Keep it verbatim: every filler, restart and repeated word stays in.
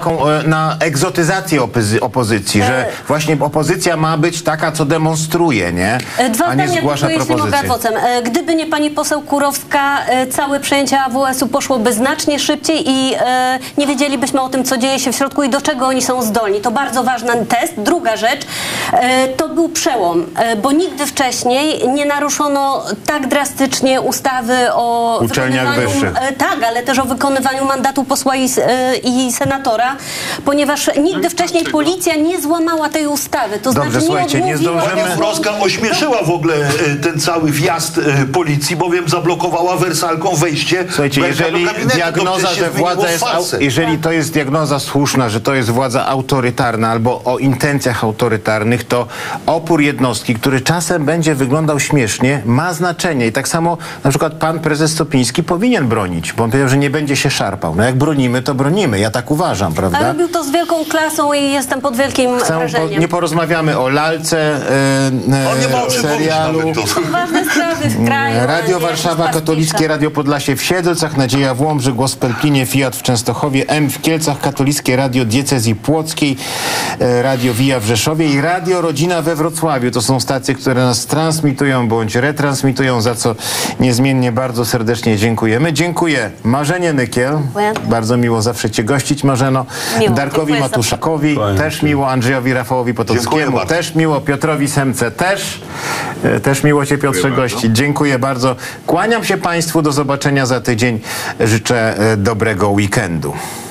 taką, na egzotyzację opozy opozycji, że właśnie opozycja ma być taka, co demonstruje, nie? Dwa a nie zdania zgłasza tylko, jeśli mogę adwocem. Gdyby nie pani poseł Kurowska, całe przejęcie A W S-u poszłoby znacznie szybciej i e, nie wiedzielibyśmy o tym, co dzieje się w środku i do czego oni są zdolni. To bardzo ważny test. Druga rzecz, e, to był przełom, e, bo nigdy wcześniej nie naruszono tak drastycznie ustawy o uczelniach wykonywaniu, wyższych. E, tak, ale też o wykonywaniu mandatu posła i, e, i senatora, ponieważ nigdy wcześniej policja nie złamała tej ustawy. To Dobrze, znaczy słuchajcie, nie odmówiła- zdążymy. Pani Kurowska ośmieszyła w ogóle e, ten cały wjazd e, policji, bowiem zablokowała wersalką wejście. Słuchajcie, wejścia do jeżeli gabinetu. To diagnoza, przecież że się zmieniło władza w jest, au- farsę. jeżeli to jest diagnoza słuszna, że to jest władza autorytarna albo o intencjach autorytarnych, to opór jednostki, który czasem będzie wyglądał śmiesznie, ma znaczenie. I tak samo na przykład pan prezes Stopiński powinien bronić, bo on powiedział, że nie będzie się szarpał. No jak bronimy, to bronimy. Ja tak uważam, A prawda? robił to z wielką klasą i jestem pod wielkim Chcę, po, wrażeniem. nie porozmawiamy o lalce, e, On nie ma o e, czym serialu. mówić nawet to. Ważne sprawy w kraju. Radio a nie Warszawa, jakieś Katolickie pastisze. Radio Podlasie w Siedlcach, Nadzieja w Łomży, Gospel Plinie, Fiat w Częstochowie, M w Kielcach, Katolickie Radio Diecezji Płockiej, e, Radio Via w Rzeszowie i Radio Rodzina we Wrocławiu. To są stacje, które nas transmitują bądź retransmitują, za co niezmiennie bardzo serdecznie dziękujemy. Dziękuję Marzenie Nykiel. Dziękuję. Bardzo miło zawsze cię gościć, Marzeno. Miło, Darkowi dziękuję za- Matuszakowi też miło, Andrzejowi Rafałowi Dziękuję Potockiemu bardzo. też miło, Piotrowi Semce też. E, Też miło cię, Piotrze, Dziękuję gościć. Dziękuję bardzo. Kłaniam się państwu, do zobaczenia za tydzień. Życzę e, dobrego weekendu.